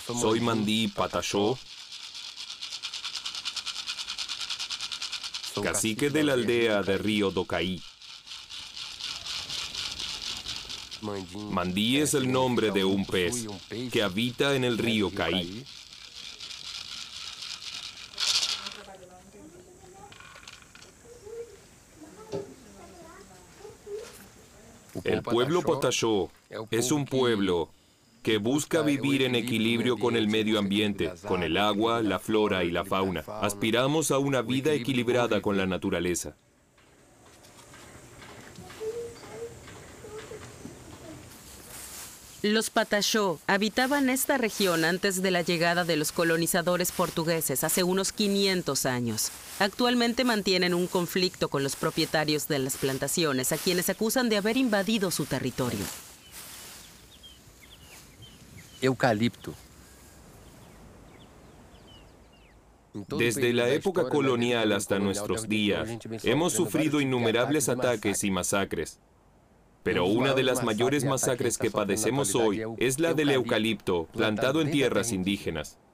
Soy Mandí Patachó, cacique de la aldea de Río do Caí. Mandí es el nombre de un pez que habita en el río Caí. El pueblo Patachó es un pueblo que busca vivir en equilibrio con el medio ambiente, con el agua, la flora y la fauna. Aspiramos a una vida equilibrada con la naturaleza. Los Patachó habitaban esta región antes de la llegada de los colonizadores portugueses hace unos 500 años. Actualmente mantienen un conflicto con los propietarios de las plantaciones, a quienes acusan de haber invadido su territorio. Eucalipto. Desde la época colonial hasta nuestros días, hemos sufrido innumerables ataques y masacres. Pero una de las mayores masacres que padecemos hoy es la del eucalipto, plantado en tierras indígenas.